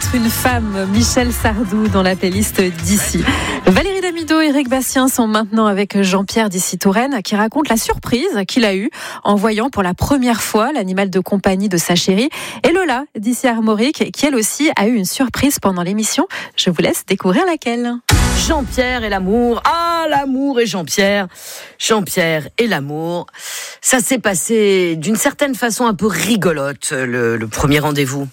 être une femme, Michel Sardou dans la playlist d'ici. Valérie Damido et Eric Bastien sont maintenant avec Jean-Pierre d'ici Touraine qui raconte la surprise qu'il a eue en voyant pour la première fois l'animal de compagnie de sa chérie, et Lola d'ici Armorique qui elle aussi a eu une surprise pendant l'émission. Je vous laisse découvrir laquelle. Jean-Pierre et l'amour. Ah, l'amour et Jean-Pierre. Jean-Pierre et l'amour. Ça s'est passé d'une certaine façon un peu rigolote, le premier rendez-vous.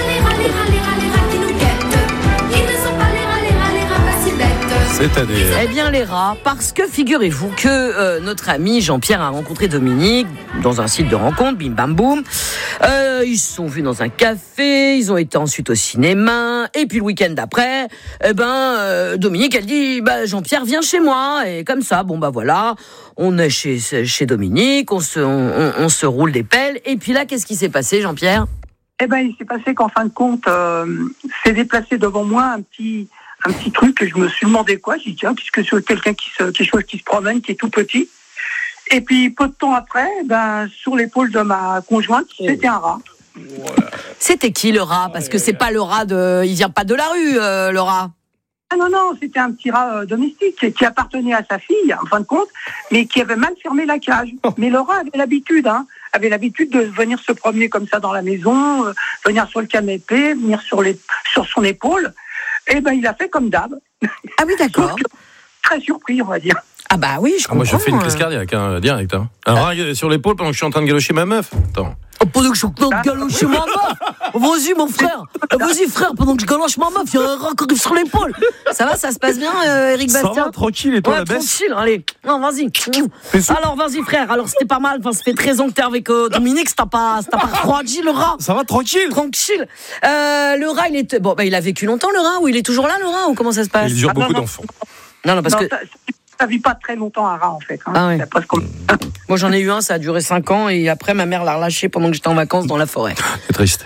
C'est-à-dire Eh bien les rats, parce que figurez-vous que notre ami Jean-Pierre a rencontré Dominique dans un site de rencontre, bim bam boum. Ils se sont vus dans un café, ils ont été ensuite au cinéma, et puis le week-end d'après, Dominique elle dit Jean-Pierre viens chez moi, et comme ça, voilà, on est chez Dominique, on se roule des pelles, et puis là qu'est-ce qui s'est passé Jean-Pierre ? Il s'est passé qu'en fin de compte, s'est déplacé devant moi un petit truc que je me suis demandé quoi. J'ai dit tiens, puisque c'est quelqu'un qui se promène, qui est tout petit. Et puis peu de temps après, sur l'épaule de ma conjointe, c'était un rat. Voilà. C'était qui le rat ? Parce que c'est pas le rat il vient pas de la rue, le rat. Ah non, c'était un petit rat domestique qui appartenait à sa fille, en fin de compte, mais qui avait mal fermé la cage. Mais le rat avait l'habitude de venir se promener comme ça dans la maison, venir sur le canapé, venir sur son épaule. Et il a fait comme d'hab. Ah oui, d'accord. Très surpris, on va dire. Ah bah oui, je comprends. Moi, je fais une crise cardiaque, direct. Un rat sur l'épaule pendant que je suis en train de galocher ma meuf. Attends. Pendant que je suis en train de galocher ma meuf. Vas-y, mon frère. Vas-y, frère, pendant que je galoche ma meuf, il y a un rat qui arrive sur l'épaule. Ça va, ça se passe bien, Eric Bastien ? Ça va, tranquille, et toi, la baisse ? Tranquille, allez. Non, vas-y. Alors, vas-y, frère. Alors, c'était pas mal. Enfin, ça fait 13 ans que t'es avec Dominique. Ça t'a pas refroidi, le rat ? Ça va, tranquille. Tranquille. Le rat, il a vécu longtemps, le rat, ou il est toujours là, le rat, ou comment ça se passe ? Il dure beaucoup d'enfants. Non, parce que ça vit pas très longtemps un rat en fait. Ah ouais. Moi j'en ai eu un, ça a duré 5 ans et après ma mère l'a relâché pendant que j'étais en vacances dans la forêt. C'est triste.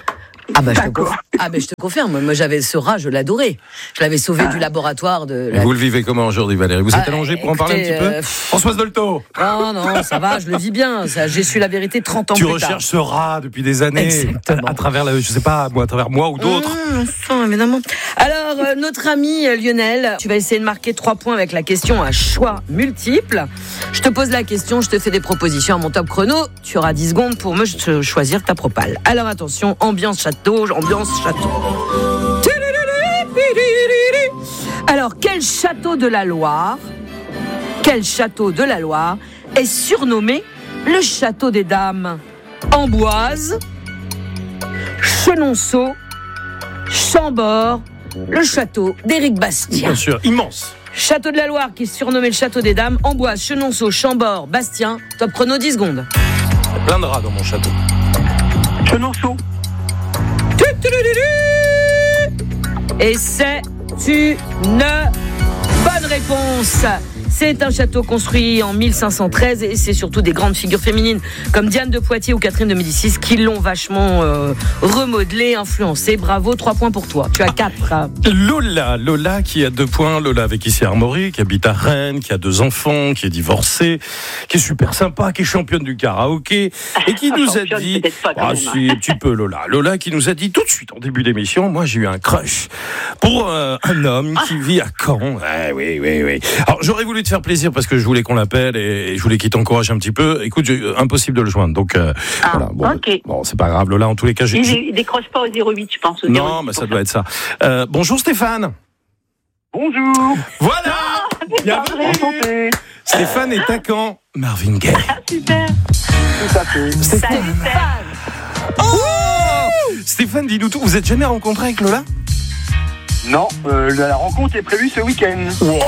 Je te confirme. Moi j'avais ce rat, je l'adorais. Je l'avais sauvé du laboratoire de. Et vous le vivez comment aujourd'hui, Valérie ? Vous êtes allongée pour en parler un petit peu ? Françoise Dolto. Non, ça va, je le vis bien. J'ai su la vérité 30 ans plus tard. Tu recherches ce rat depuis des années. Exactement. À travers, je sais pas, à travers moi ou d'autres. Évidemment. Alors, notre ami Lionel, tu vas essayer de marquer 3 points avec la question à choix multiples. Je te pose la question, je te fais des propositions à mon top chrono. Tu auras 10 secondes pour me choisir ta propale. Alors attention, ambiance château. Alors, quel château de la Loire est surnommé le château des dames ? Amboise, Chenonceau, Chambord, le château d'Éric Bastien. Bien sûr, immense. Château de la Loire qui est surnommé le château des dames, Amboise, Chenonceau, Chambord, Bastien. Top chrono 10 secondes. Il y a plein de rats dans mon château. Chenonceau. Et c'est une bonne réponse. C'est un château construit en 1513 et c'est surtout des grandes figures féminines comme Diane de Poitiers ou Catherine de Médicis qui l'ont vachement remodelé, influencé. Bravo, 3 points pour toi. Tu as 4. Lola qui a 2 points. Lola avec ici Armorique, qui habite à Rennes, qui a 2 enfants, qui est divorcée, qui est super sympa, qui est championne du karaoké et qui nous a dit... si, un petit peu Lola. Lola qui nous a dit tout de suite en début d'émission, moi j'ai eu un crush pour un homme qui vit à Caen. Oui. Alors j'aurais voulu te faire plaisir parce que je voulais qu'on l'appelle et je voulais qu'il t'encourage un petit peu. Écoute, impossible de le joindre. Donc voilà. Bon, c'est pas grave. Lola, en tous les cas, il décroche pas au 08, je pense. Non, mais ça doit être ça. Bonjour Stéphane. Bonjour. Voilà. Bienvenue. Stéphane est à Caen. Marvin Gaye. Super. Tout à fait. Stéphane. Stéphane, dis-nous tout. Vous êtes jamais rencontré avec Lola ? Non, la rencontre est prévue ce week-end.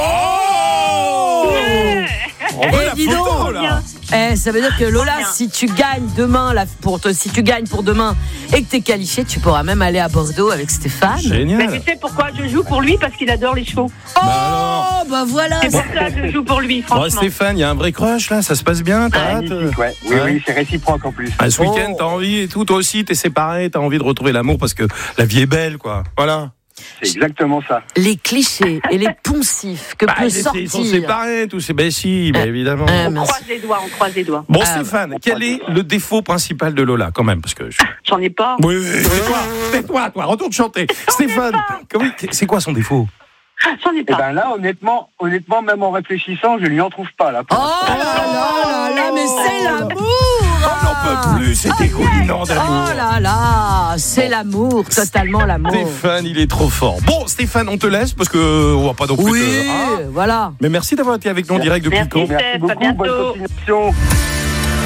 On veut la photo, là. Ça veut dire que Lola, si tu gagnes demain si tu gagnes pour demain et que t'es qualifié, tu pourras même aller à Bordeaux avec Stéphane. Génial. Mais tu sais pourquoi je joue pour lui ? Parce qu'il adore les chevaux. Voilà. C'est pour ça que je joue pour lui, franchement. Bon, Stéphane, il y a un vrai crush là, ça se passe bien, t'as hâte ? Oui, c'est réciproque en plus. Ce week-end, t'as envie et tout, toi aussi, t'es séparé, t'as envie de retrouver l'amour parce que la vie est belle, quoi. Voilà. C'est exactement ça. Les clichés et les poncifs que peut sortir. Ils sont séparés, tous ces si, évidemment. On croise les doigts. Bon, Stéphane, quel est le défaut principal de Lola, quand même, parce que j'en ai pas. Oui, tais-toi, retourne chanter. Stéphane, c'est quoi son défaut? J'en ai pas. Et ben là, honnêtement, même en réfléchissant, je lui en trouve pas là. Oh là, mais c'est l'amour. On n'en peut plus, c'est dégoulinant d'amour. Oh là là, c'est l'amour, totalement l'amour. Stéphane, il est trop fort. Bon, Stéphane, on te laisse parce que on va pas non plus. Voilà. Mais merci d'avoir été avec nous en direct depuis Caen. Merci beaucoup, bonne continuation.